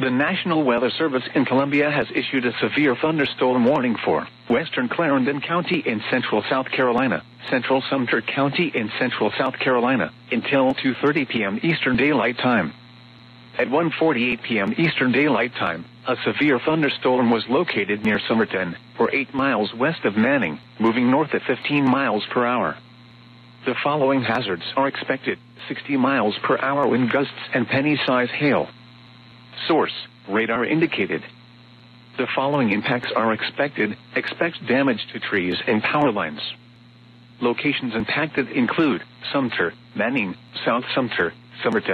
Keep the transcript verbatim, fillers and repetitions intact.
The National Weather Service in Columbia has issued a severe thunderstorm warning for western Clarendon County in central South Carolina, central Sumter County in central South Carolina, until two thirty p m Eastern Daylight Time. At one forty-eight p m Eastern Daylight Time, a severe thunderstorm was located near Somerton, or eight miles west of Manning, moving north at fifteen miles per hour. The following hazards are expected: sixty miles per hour wind gusts and penny-size hail. Source: radar indicated. The following impacts are expected. Expect damage to trees and power lines. Locations impacted include Sumter, Manning, South Sumter, Somerton,